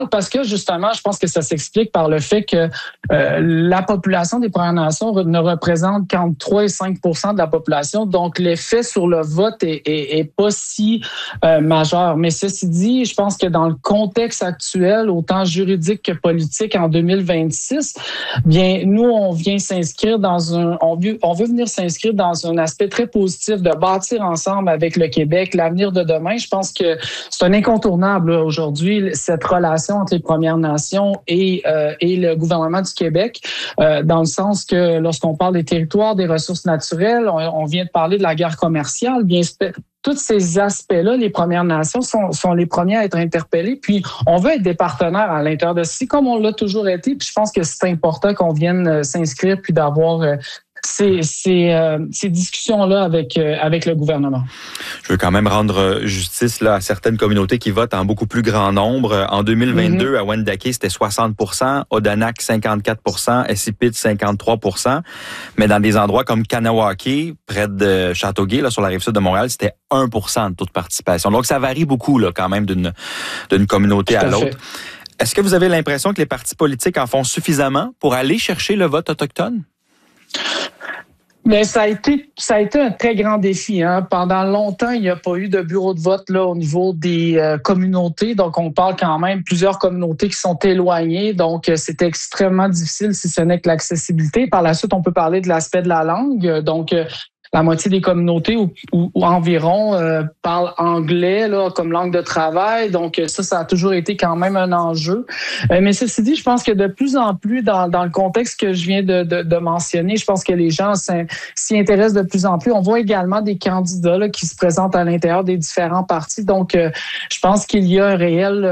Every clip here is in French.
parce que justement, je pense que ça s'explique par le fait que la population des Premières Nations ne représente qu'entre 3 et 5 % de la population. Donc, l'effet sur le vote est pas si majeur. Mais ceci dit, je pense que dans le contexte actuel, autant juridique que politique, en 2026, bien, nous, on vient s'inscrire on veut venir s'inscrire dans un aspect très positif de bâtir ensemble avec le Québec l'avenir de demain. Je pense que c'est un incontournable là, aujourd'hui, cette relation entre les Premières Nations et le gouvernement du Québec, dans le sens que lorsqu'on parle des territoires, des ressources naturelles, on vient de parler de la guerre commerciale, bien tous ces aspects-là, les Premières Nations sont les premiers à être interpellés. Puis, on veut être des partenaires à l'intérieur de ceci, comme on l'a toujours été. Puis, je pense que c'est important qu'on vienne s'inscrire puis d'avoir ces discussions-là avec le gouvernement. Je veux quand même rendre justice là, à certaines communautés qui votent en beaucoup plus grand nombre. En 2022, à Wendake, c'était 60 %, Odanak 54 %, Esipit 53 %. Mais dans des endroits comme Kanawake, près de Châteauguay, là, sur la rive sud de Montréal, c'était 1 % de taux de participation. Donc, ça varie beaucoup là, quand même d'une communauté à l'autre. Est-ce que vous avez l'impression que les partis politiques en font suffisamment pour aller chercher le vote autochtone? Mais ça a été un très grand défi. Hein. Pendant longtemps, il n'y a pas eu de bureau de vote là au niveau des communautés. Donc, on parle quand même plusieurs communautés qui sont éloignées. Donc, c'était extrêmement difficile si ce n'est que l'accessibilité. Par la suite, on peut parler de l'aspect de la langue. Donc, la moitié des communautés ou environ parlent anglais là comme langue de travail. Donc ça a toujours été quand même un enjeu. Mais ceci dit, je pense que de plus en plus dans le contexte que je viens de mentionner, je pense que les gens s'y intéressent de plus en plus. On voit également des candidats là, qui se présentent à l'intérieur des différents partis. Donc je pense qu'il y a un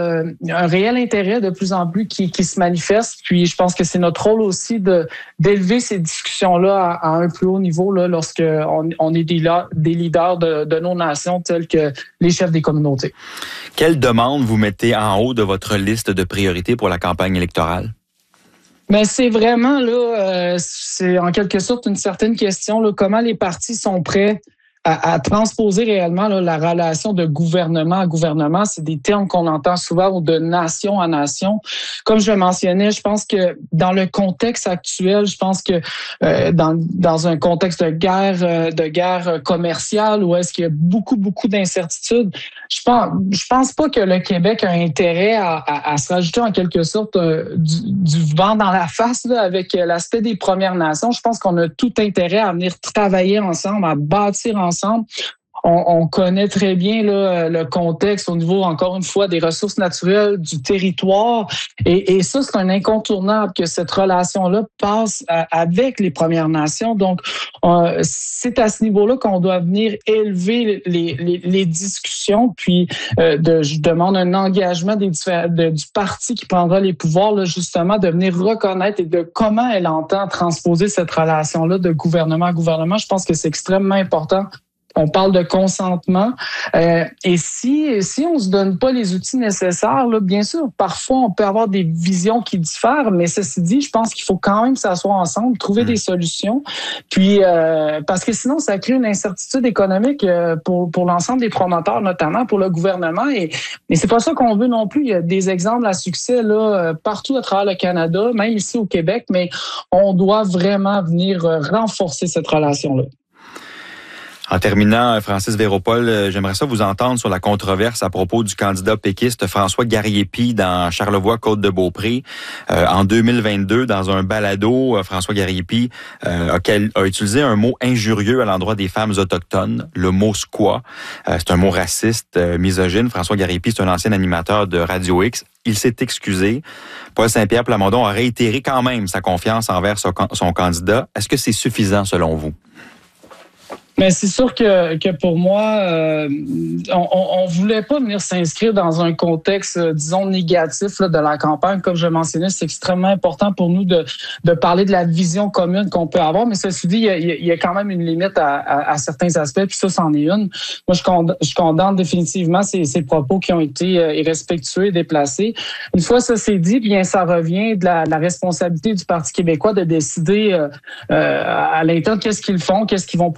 réel intérêt de plus en plus qui se manifeste. Puis je pense que c'est notre rôle aussi d'élever ces discussions-là à un plus haut niveau là, lorsque on est des leaders de nos nations tels que les chefs des communautés. Quelle demande vous mettez en haut de votre liste de priorités pour la campagne électorale? Mais c'est vraiment là, c'est en quelque sorte une certaine question là, comment les partis sont prêts à transposer réellement là, la relation de gouvernement à gouvernement. C'est des termes qu'on entend souvent ou de nation à nation. Comme je le mentionnais, je pense que dans le contexte actuel, je pense que dans un contexte de guerre commerciale où est-ce qu'il y a beaucoup d'incertitudes, je pense pas que le Québec a intérêt à se rajouter en quelque sorte du vent dans la face là, avec l'aspect des Premières Nations. Je pense qu'on a tout intérêt à venir travailler ensemble, à bâtir ensemble. On connaît très bien là, le contexte au niveau, encore une fois, des ressources naturelles, du territoire. Et ça, c'est un incontournable que cette relation-là passe avec les Premières Nations. Donc, c'est à ce niveau-là qu'on doit venir élever les discussions. Puis, je demande un engagement du parti qui prendra les pouvoirs, là, justement, de venir reconnaître et de comment elle entend transposer cette relation-là de gouvernement à gouvernement. Je pense que c'est extrêmement important. On parle de consentement. Et si on se donne pas les outils nécessaires, là, bien sûr, parfois on peut avoir des visions qui diffèrent, mais ceci dit, je pense qu'il faut quand même s'asseoir ensemble, trouver des solutions. Puis parce que sinon, ça crée une incertitude économique pour l'ensemble des promoteurs, notamment pour le gouvernement. Mais c'est pas ça qu'on veut non plus. Il y a des exemples à succès là partout à travers le Canada, même ici au Québec, mais on doit vraiment venir renforcer cette relation-là. En terminant, Francis Véropol, j'aimerais ça vous entendre sur la controverse à propos du candidat péquiste François Garriépi dans Charlevoix-Côte-de-Beaupré. En 2022, dans un balado, François Garriépi a utilisé un mot injurieux à l'endroit des femmes autochtones, le mot « squaw ». C'est un mot raciste, misogyne. François Garriépi, c'est un ancien animateur de Radio X. Il s'est excusé. Paul Saint-Pierre Plamondon a réitéré quand même sa confiance envers son candidat. Est-ce que c'est suffisant selon vous? Mais c'est sûr que pour moi, on voulait pas venir s'inscrire dans un contexte, disons, négatif là, de la campagne. Comme je mentionnais, c'est extrêmement important pour nous de parler de la vision commune qu'on peut avoir. Mais ceci dit, il y a quand même une limite à certains aspects, puis ça, c'en est une. Moi, je condamne définitivement ces propos qui ont été irrespectueux et déplacés. Une fois ça c'est dit, bien ça revient de la responsabilité du Parti québécois de décider à l'interne qu'est-ce qu'ils font, qu'est-ce qu'ils vont poser en termes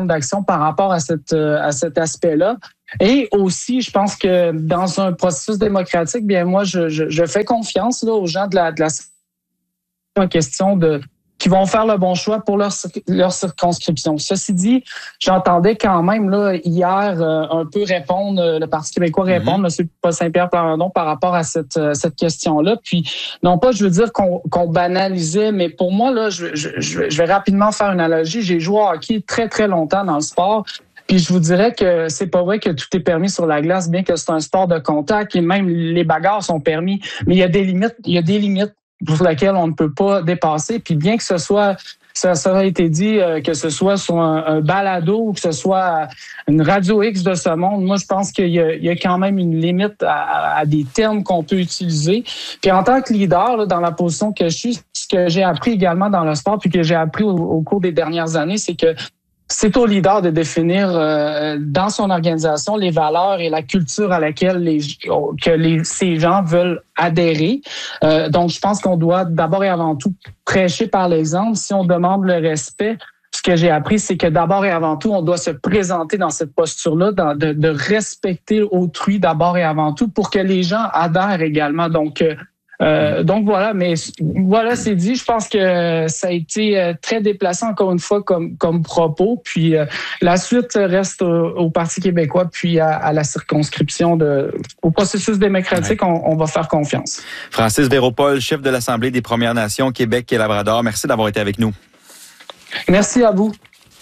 termes d'action par rapport à cet aspect-là. Et aussi, je pense que dans un processus démocratique, bien moi, je fais confiance là, aux gens de la en question qui vont faire le bon choix pour leur circonscription. Ceci dit, j'entendais quand même là hier un peu répondre, le Parti québécois répondre, M. Paul Saint-Pierre Plamondon, par rapport à cette question-là. Puis, non pas, je veux dire qu'on banalisait, mais pour moi, là, je vais rapidement faire une analogie. J'ai joué au hockey très, très longtemps dans le sport. Puis je vous dirais que c'est pas vrai que tout est permis sur la glace, bien que c'est un sport de contact et même les bagarres sont permis. Mais il y a des limites pour lesquelles on ne peut pas dépasser. Puis bien que ça a été dit, que ce soit sur un balado ou que ce soit une radio X de ce monde, moi je pense qu'il y a quand même une limite à des termes qu'on peut utiliser. Puis en tant que leader, là, dans la position que je suis, ce que j'ai appris également dans le sport, puis que j'ai appris au cours des dernières années, c'est que c'est au leader de définir dans son organisation les valeurs et la culture à laquelle ces gens veulent adhérer. Donc, je pense qu'on doit d'abord et avant tout prêcher par l'exemple. Si on demande le respect, ce que j'ai appris, c'est que d'abord et avant tout, on doit se présenter dans cette posture-là, de respecter autrui d'abord et avant tout pour que les gens adhèrent également. Donc voilà, mais voilà, c'est dit. Je pense que ça a été très déplacé encore une fois comme propos. Puis la suite reste au Parti québécois, puis à la circonscription au processus démocratique. On va faire confiance. Francis Véropol, chef de l'Assemblée des Premières Nations Québec et Labrador. Merci d'avoir été avec nous. Merci à vous.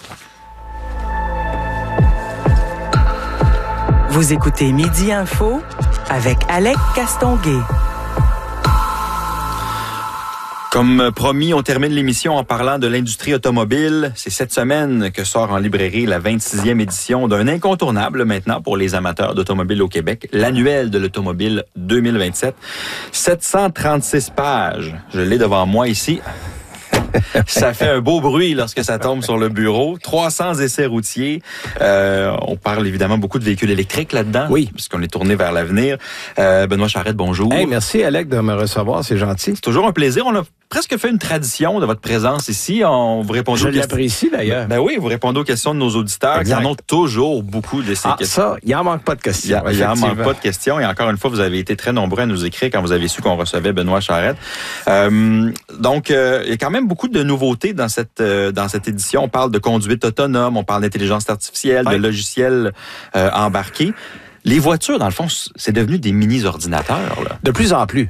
Vous écoutez Midi Info avec Alec Castonguay. Comme promis, on termine l'émission en parlant de l'industrie automobile. C'est cette semaine que sort en librairie la 26e édition d'un incontournable maintenant pour les amateurs d'automobile au Québec, l'annuel de l'automobile 2027. 736 pages. Je l'ai devant moi ici. Ça fait un beau bruit lorsque ça tombe sur le bureau. 300 essais routiers. On parle évidemment beaucoup de véhicules électriques là-dedans. Oui. Puisqu'on est tourné vers l'avenir. Benoît Charette, bonjour. Hey, merci Alec de me recevoir, c'est gentil. C'est toujours un plaisir. On a presque fait une tradition de votre présence ici. Vous répondez Je l'apprécie d'ailleurs. Ben oui, vous répondez aux questions de nos auditeurs. Exact. Qui en ont toujours beaucoup de ces questions. Ça, il en manque pas de questions. Il en manque pas de questions. Et encore une fois, vous avez été très nombreux à nous écrire quand vous avez su qu'on recevait Benoît Charette. Donc, il y a quand même beaucoup de nouveautés dans cette édition. On parle de conduite autonome, on parle d'intelligence artificielle, de logiciels embarqués. Les voitures, dans le fond, c'est devenu des mini-ordinateurs, là. De plus en plus.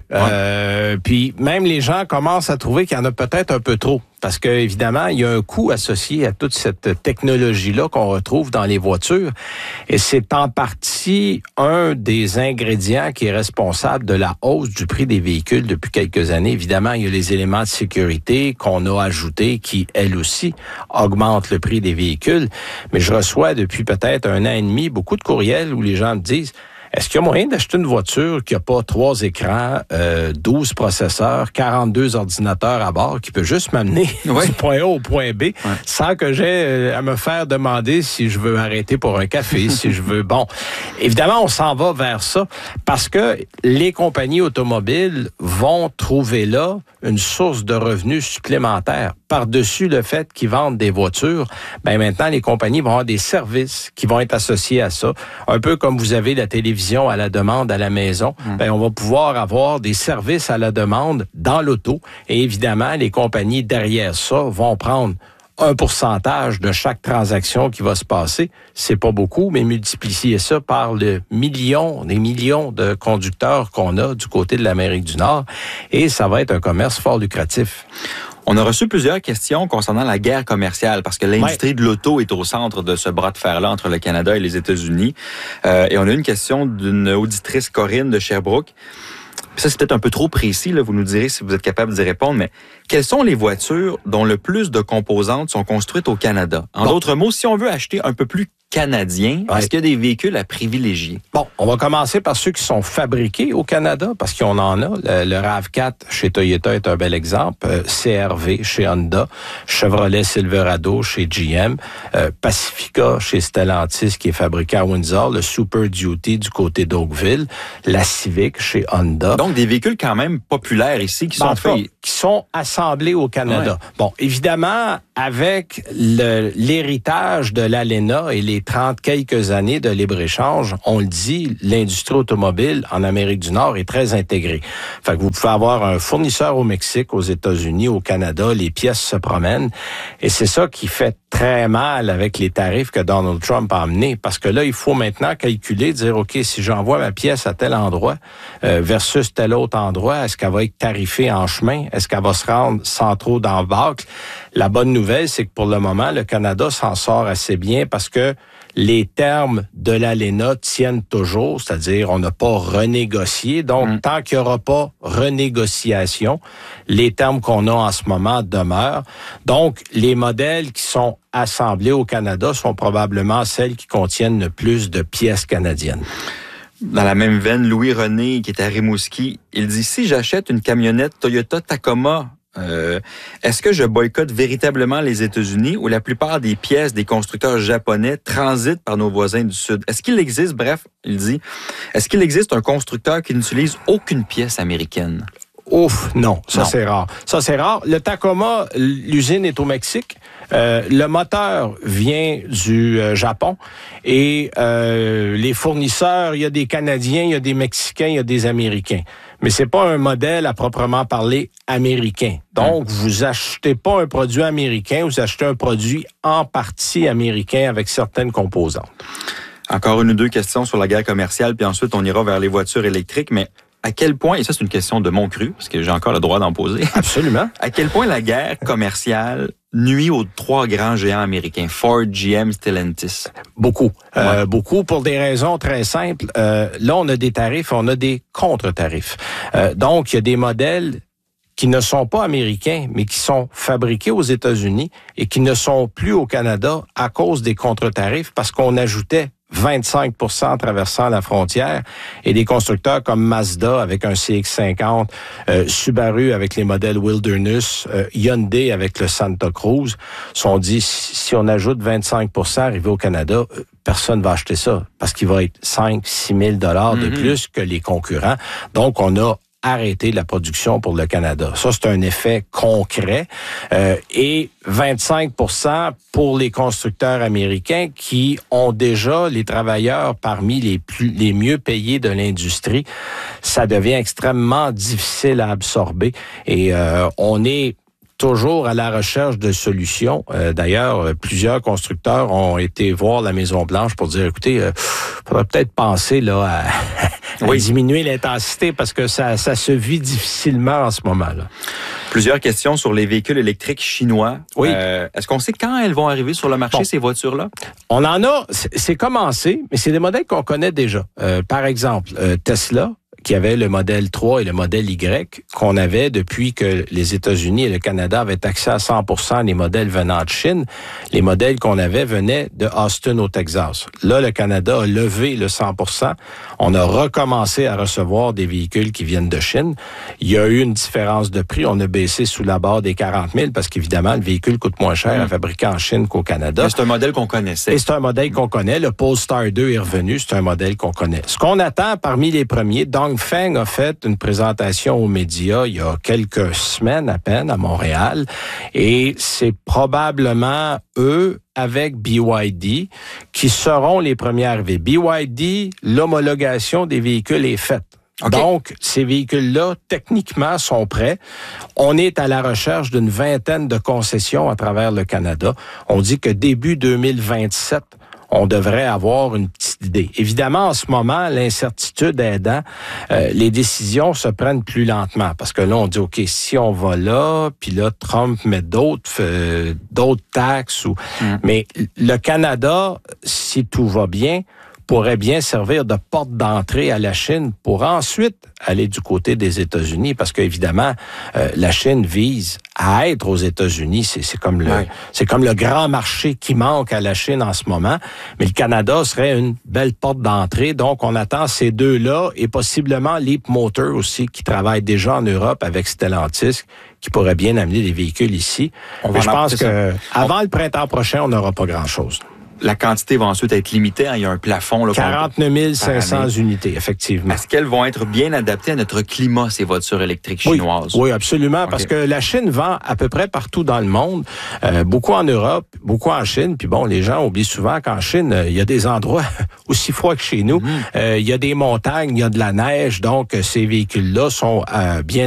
Puis même les gens commencent à trouver qu'il y en a peut-être un peu trop. Parce que évidemment, il y a un coût associé à toute cette technologie-là qu'on retrouve dans les voitures. Et c'est en partie un des ingrédients qui est responsable de la hausse du prix des véhicules depuis quelques années. Évidemment, il y a les éléments de sécurité qu'on a ajoutés qui, elles aussi, augmentent le prix des véhicules. Mais je reçois depuis peut-être 1 an et demi beaucoup de courriels où les gens me disent: est-ce qu'il y a moyen d'acheter une voiture qui n'a pas 3 écrans, 12 processeurs, 42 ordinateurs à bord, qui peut juste m'amener du point A au point B, sans que j'aie à me faire demander si je veux arrêter pour un café, si je veux... Bon, évidemment, on s'en va vers ça parce que les compagnies automobiles vont trouver là une source de revenus supplémentaires. Par-dessus le fait qu'ils vendent des voitures, ben maintenant, les compagnies vont avoir des services qui vont être associés à ça. Un peu comme vous avez la télévision à la demande à la maison, ben on va pouvoir avoir des services à la demande dans l'auto. Et évidemment, les compagnies derrière ça vont prendre un pourcentage de chaque transaction qui va se passer. C'est pas beaucoup, mais multiplier ça par des millions de conducteurs qu'on a du côté de l'Amérique du Nord. Et ça va être un commerce fort lucratif. On a reçu plusieurs questions concernant la guerre commerciale parce que l'industrie de l'auto est au centre de ce bras de fer-là entre le Canada et les États-Unis. Et on a une question d'une auditrice, Corinne de Sherbrooke. Ça, c'est peut-être un peu trop précis, là, vous nous direz si vous êtes capable d'y répondre, mais quelles sont les voitures dont le plus de composantes sont construites au Canada? En d'autres mots, si on veut acheter un peu plus canadien, est-ce qu'il y a des véhicules à privilégier? Bon, on va commencer par ceux qui sont fabriqués au Canada, parce qu'on en a. Le RAV4 chez Toyota est un bel exemple. CR-V chez Honda. Chevrolet Silverado chez GM. Pacifica chez Stellantis, qui est fabriqué à Windsor. Le Super Duty du côté d'Oakville. La Civic chez Honda. Donc, des véhicules quand même populaires ici qui sont faits qui sont assemblés au Canada. Ouais. Bon, évidemment, avec l'héritage de l'ALENA et les 30 quelques années de libre-échange, on le dit, l'industrie automobile en Amérique du Nord est très intégrée. Fait que vous pouvez avoir un fournisseur au Mexique, aux États-Unis, au Canada, les pièces se promènent. Et c'est ça qui fait très mal avec les tarifs que Donald Trump a amenés. Parce que là, il faut maintenant calculer, dire, OK, si j'envoie ma pièce à tel endroit versus tel autre endroit, est-ce qu'elle va être tarifée en chemin? Est-ce qu'elle va se rendre sans trop d'embâcle? La bonne nouvelle, c'est que pour le moment, le Canada s'en sort assez bien parce que les termes de l'ALENA tiennent toujours, c'est-à-dire on n'a pas renégocié. Donc, tant qu'il n'y aura pas renégociation, les termes qu'on a en ce moment demeurent. Donc, les modèles qui sont assemblés au Canada sont probablement celles qui contiennent le plus de pièces canadiennes. Dans la même veine, Louis René, qui est à Rimouski, il dit, si j'achète une camionnette Toyota Tacoma, est-ce que je boycotte véritablement les États-Unis où la plupart des pièces des constructeurs japonais transitent par nos voisins du Sud? Est-ce qu'il existe, bref, il dit, est-ce qu'il existe un constructeur qui n'utilise aucune pièce américaine? Ouf, non, ça c'est rare. Ça c'est rare. Le Tacoma, l'usine est au Mexique. Le moteur vient du Japon et les fournisseurs, il y a des Canadiens, il y a des Mexicains, il y a des Américains. Mais c'est pas un modèle à proprement parler américain. Donc, vous achetez pas un produit américain, vous achetez un produit en partie américain avec certaines composantes. Encore une ou deux questions sur la guerre commerciale, puis ensuite on ira vers les voitures électriques, mais à quel point, et ça c'est une question de mon cru, parce que j'ai encore le droit d'en poser. Absolument. À quel point la guerre commerciale nuit aux trois grands géants américains, Ford, GM, Stellantis? Beaucoup. Beaucoup pour des raisons très simples. Là, on a des tarifs, on a des contre-tarifs. Donc, il y a des modèles qui ne sont pas américains, mais qui sont fabriqués aux États-Unis et qui ne sont plus au Canada à cause des contre-tarifs parce qu'on ajoutait 25% en traversant la frontière et des constructeurs comme Mazda avec un CX-50, Subaru avec les modèles Wilderness, Hyundai avec le Santa Cruz sont dit si on ajoute 25% arrivé au Canada, personne va acheter ça parce qu'il va être 5-6 000 $ de plus que les concurrents. Donc on a arrêter la production pour le Canada. Ça, c'est un effet concret. Et 25% pour les constructeurs américains qui ont déjà les travailleurs parmi les mieux payés de l'industrie. Ça devient extrêmement difficile à absorber. Et on est toujours à la recherche de solutions. D'ailleurs, plusieurs constructeurs ont été voir la Maison-Blanche pour dire, écoutez, faudrait peut-être penser là à diminuer l'intensité parce que ça se vit difficilement en ce moment-là. Plusieurs questions sur les véhicules électriques chinois. Oui. Est-ce qu'on sait quand elles vont arriver sur le marché, ces voitures-là? On en a, c'est commencé, mais c'est des modèles qu'on connaît déjà. Par exemple, Tesla, qui avait le modèle 3 et le modèle Y, qu'on avait depuis que les États-Unis et le Canada avaient accès à 100% des modèles venant de Chine. Les modèles qu'on avait venaient de Austin au Texas. Là, le Canada a levé le 100%. On a recommencé à recevoir des véhicules qui viennent de Chine. Il y a eu une différence de prix. On a baissé sous la barre des 40 000 parce qu'évidemment, le véhicule coûte moins cher à fabriquer en Chine qu'au Canada. Mais c'est un modèle qu'on connaissait. Et c'est un modèle qu'on connaît. Le Polestar 2 est revenu. C'est un modèle qu'on connaît. Ce qu'on attend parmi les premiers, Dongfeng a fait une présentation aux médias il y a quelques semaines à peine à Montréal et c'est probablement eux avec BYD qui seront les premiers arrivés. BYD, l'homologation des véhicules est faite. Okay. Donc, ces véhicules-là, techniquement, sont prêts. On est à la recherche d'une vingtaine de concessions à travers le Canada. On dit que début 2027, on devrait avoir une petite idée. Évidemment, en ce moment, l'incertitude aidant, les décisions se prennent plus lentement. Parce que là, on dit, OK, si on va là, puis là, Trump met d'autres taxes. Mais le Canada, si tout va bien, pourrait bien servir de porte d'entrée à la Chine pour ensuite aller du côté des États-Unis parce qu'évidemment, la Chine vise à être aux États-Unis. C'est comme le grand marché qui manque à la Chine en ce moment. Mais le Canada serait une belle porte d'entrée. Donc, on attend ces deux-là et possiblement Leap Motor aussi qui travaille déjà en Europe avec Stellantis qui pourrait bien amener des véhicules ici. Mais je pense que avant le printemps prochain, on n'aura pas grand-chose. la quantité va ensuite être limitée. Hein, il y a un plafond. Là, 49 500 unités, effectivement. Est-ce qu'elles vont être bien adaptées à notre climat, ces voitures électriques chinoises? Oui, absolument, parce que la Chine vend à peu près partout dans le monde, beaucoup en Europe, beaucoup en Chine. Puis bon, les gens oublient souvent qu'en Chine, il y a des endroits aussi froids que chez nous. Il y a des montagnes, il y a de la neige, donc ces véhicules-là sont bien